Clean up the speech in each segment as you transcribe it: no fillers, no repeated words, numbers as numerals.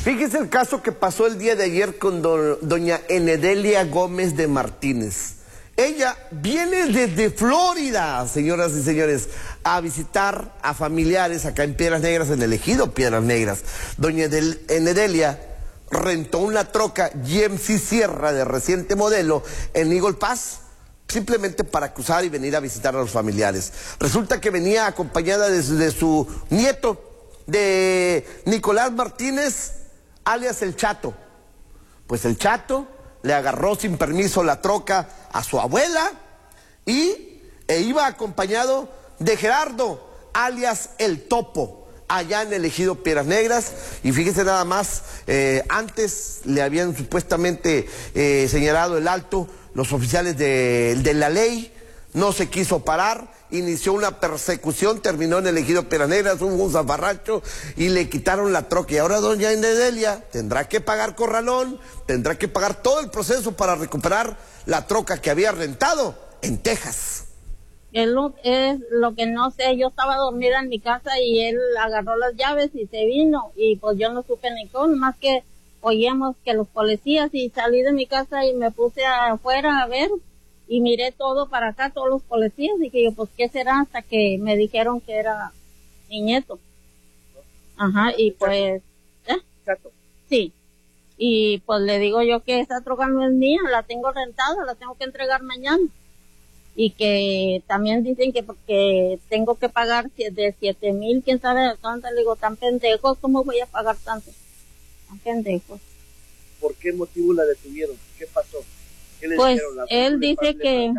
Fíjese el caso que pasó el día de ayer con doña Enedelia Gómez de Martínez. Ella viene desde Florida, señoras y señores, a visitar a familiares acá en Piedras Negras, en el ejido Piedras Negras. Doña Enedelia rentó una troca GMC Sierra de reciente modelo en Eagle Pass, simplemente para cruzar y venir a visitar a los familiares. Resulta que venía acompañada de su nieto, de Nicolás Martínez, alias el Chato. Pues el Chato le agarró sin permiso la troca a su abuela e iba acompañado de Gerardo, alias el Topo, allá en el ejido Piedras Negras. Y fíjese nada más, antes le habían supuestamente señalado el alto los oficiales de la ley, no se quiso parar, inició una persecución, terminó en el ejido Piedras Negras, hubo un zafarrancho y le quitaron la troca. Y ahora doña Enedelia tendrá que pagar corralón, tendrá que pagar todo el proceso para recuperar la troca que había rentado en Texas. Es lo que no sé, yo estaba dormida en mi casa y él agarró las llaves y se vino y pues yo no supe ni cómo, más que oíamos que los policías, y salí de mi casa y me puse afuera a ver y miré todo para acá, todos los policías, y que yo, pues, ¿qué será? Hasta que me dijeron que era mi nieto. Ajá, y pues, Chato. Sí. Y pues le digo yo que esa troca no es mía, la tengo rentada, la tengo que entregar mañana. Y que también dicen que porque tengo que pagar de 7,000, quién sabe de cuánto. Le digo, tan pendejos, ¿cómo voy a pagar tanto? Tan pendejos. ¿Por qué motivo la detuvieron? ¿Qué pasó? ¿Qué le Pues dijeron? él dice que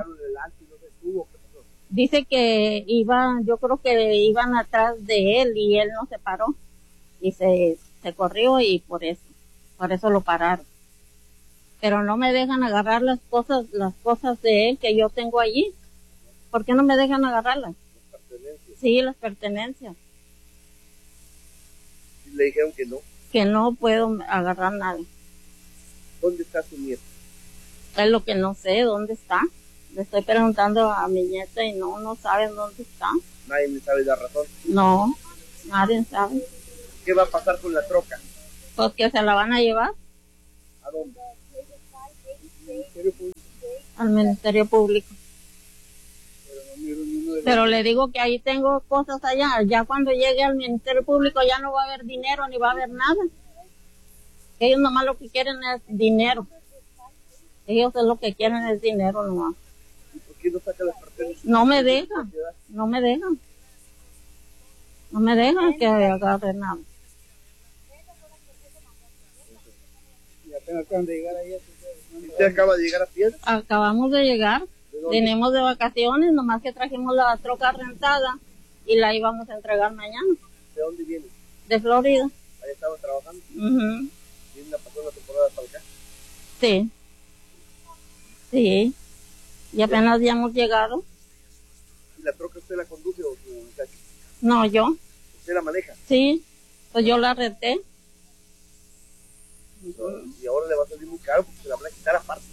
dice que yo creo que iban atrás de él y él no se paró y se corrió, y por eso lo pararon. Pero no me dejan agarrar las cosas de él que yo tengo allí. ¿Por qué no me dejan agarrarlas? Las pertenencias. Sí, las pertenencias. ¿Y le dijeron que no? Que no puedo agarrar nada. ¿Dónde está su nieto? Es lo que no sé, ¿dónde está? Le estoy preguntando a mi nieta y no saben dónde está. Nadie me sabe la razón. No, nadie sabe. ¿Qué va a pasar con la troca? Pues que se la van a llevar. ¿A dónde? Al Ministerio Público. Pero le digo que ahí tengo cosas allá. Ya cuando llegue al Ministerio Público ya no va a haber dinero ni va a haber nada. Ellos nomás lo que quieren es dinero. Ellos es lo que quieren es dinero nomás. ¿Y por qué no saca las pertenencias? No me dejan que agarre nada. ¿Y apenas acaban de llegar ahí? ¿Usted acaba de llegar a Piedras? Acabamos de llegar. Venimos de vacaciones, nomás que trajimos la troca rentada y la íbamos a entregar mañana. ¿De dónde viene? De Florida. ¿Ahí estaba trabajando? Uh-huh. ¿Viene la pasó la temporada para acá? Sí. Sí. Y apenas ya hemos llegado. ¿Y la troca usted la conduce o su muchacho? No, yo. ¿Usted la maneja? Sí. Pues yo la renté. Y ahora le va a salir muy caro porque se la van a quitar aparte.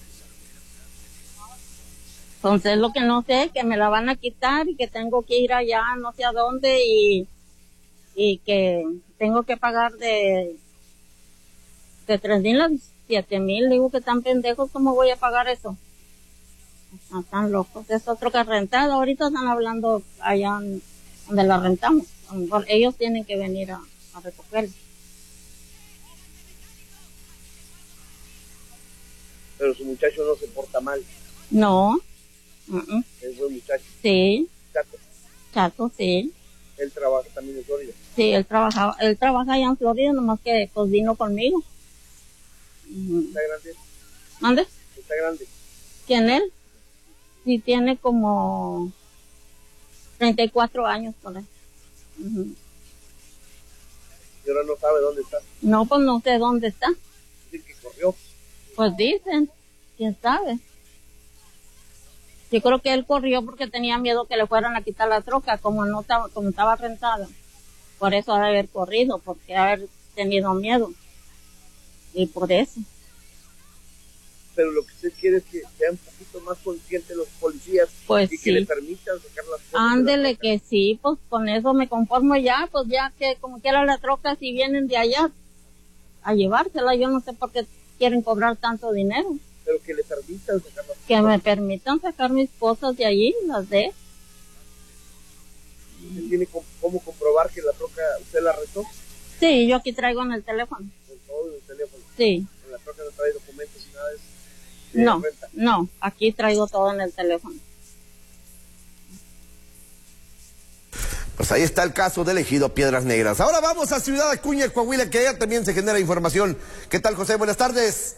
Entonces lo que no sé, que me la van a quitar y que tengo que ir allá no sé a dónde y que tengo que pagar de 3,000 a 7,000. Digo que tan pendejos, ¿cómo voy a pagar eso? No, están locos. Es otro que rentado. Ahorita están hablando allá donde la rentamos. Ellos tienen que venir a recogerla. Pero su muchacho no se porta mal. No. Es buen muchacho. Sí. Chato, sí. Él trabaja también en Florida. Sí, él trabaja allá en Florida, nomás que pues vino conmigo. ¿Está grande? ¿Dónde? ¿Está grande? ¿Quién él? Sí, tiene como 34 años por ahí. Y ahora no sabe dónde está. No, pues no sé dónde está. Dicen que corrió. Pues dicen, quién sabe. Yo creo que él corrió porque tenía miedo que le fueran a quitar la troca, como estaba rentada. Por eso ha de haber corrido, porque ha de haber tenido miedo. Y por eso. Pero lo que usted quiere es que sean un poquito más conscientes los policías, pues y sí, que le permitan sacar las cosas. Ándele que sí, pues con eso me conformo ya, pues ya que como quiera la troca, si vienen de allá, a llevársela. Yo no sé por qué quieren cobrar tanto dinero. Pero que le permitan sacar las Que me permitan sacar mis cosas de allí, las de. ¿Usted tiene cómo comprobar que la troca usted la rentó? Sí, yo aquí traigo en el teléfono. Con todo en el teléfono. Sí. En la troca no trae documentos y nada de eso. No, no, aquí traigo todo en el teléfono. Pues ahí está el caso del ejido Piedras Negras. Ahora vamos a Ciudad Acuña, Coahuila, que allá también se genera información. ¿Qué tal, José? Buenas tardes.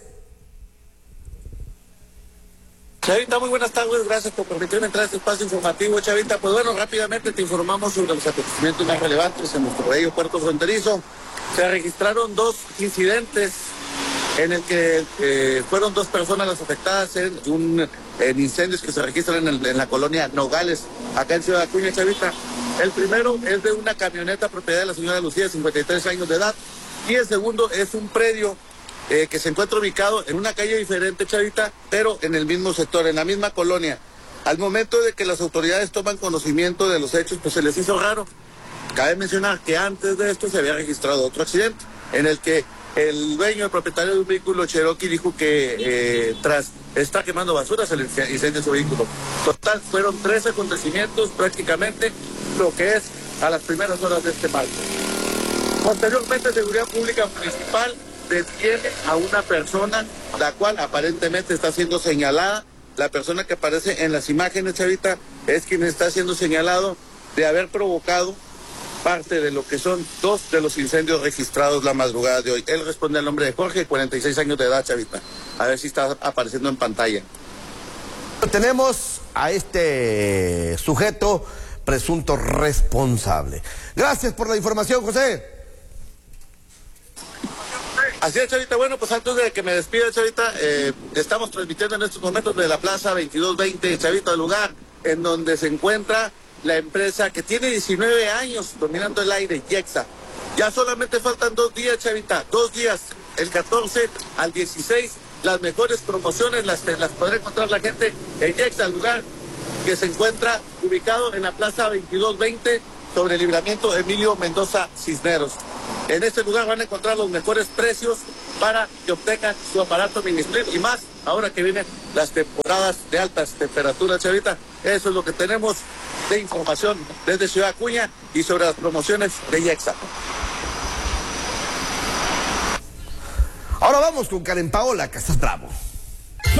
Chavita, muy buenas tardes, gracias por permitirme entrar a este espacio informativo, Chavita. Pues bueno, rápidamente te informamos sobre los acontecimientos más relevantes en nuestro bello puerto fronterizo. Se registraron 2 incidentes en el que fueron 2 personas las afectadas en incendios que se registran en la colonia Nogales, acá en Ciudad Acuña, Chavita. El primero es de una camioneta propiedad de la señora Lucía, de 53 años de edad, y el segundo es un predio que se encuentra ubicado en una calle diferente, Chavita, pero en el mismo sector, en la misma colonia. Al momento de que las autoridades toman conocimiento de los hechos, pues se les hizo raro. Cabe mencionar que antes de esto se había registrado otro accidente, en el que el dueño, el propietario de un vehículo Cherokee, dijo que tras estar quemando basura se le incendió su vehículo. Total, fueron 3 acontecimientos prácticamente, lo que es a las primeras horas de este martes. Posteriormente, Seguridad Pública Municipal detiene a una persona, la cual aparentemente está siendo señalada. La persona que aparece en las imágenes, Chavita, es quien está siendo señalado de haber provocado parte de lo que son 2 de los incendios registrados la madrugada de hoy. Él responde al nombre de Jorge, 46 años de edad, Chavita. A ver si está apareciendo en pantalla. Tenemos a este sujeto presunto responsable. Gracias por la información, José. Así es, Chavita. Bueno, pues antes de que me despida, Chavita, estamos transmitiendo en estos momentos de la Plaza 2220, Chavita, el lugar en donde se encuentra la empresa que tiene 19 años dominando el aire, Yexa. Ya solamente faltan 2 días, Chavita, 2 días, el 14 al 16, las mejores promociones las podrá encontrar la gente en Yexa, el lugar que se encuentra ubicado en la Plaza 2220 sobre el libramiento Emilio Mendoza Cisneros. En este lugar van a encontrar los mejores precios para que obtengan su aparato Ministril y más ahora que vienen las temporadas de altas temperaturas, Chavita. Eso es lo que tenemos de información desde Ciudad Acuña y sobre las promociones de Yexa. Ahora vamos con Karen Paola Casas Bravo.